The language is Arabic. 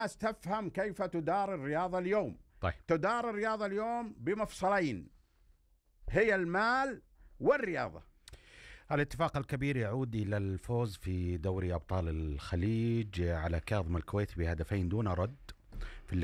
الناس تفهم كيف تدار الرياضة اليوم. طيب. تدار الرياضة اليوم بمفصلين، هي المال والرياضة. الاتفاق الكبير يعود إلى الفوز في دوري أبطال الخليج على كاظم الكويت بهدفين دون رد،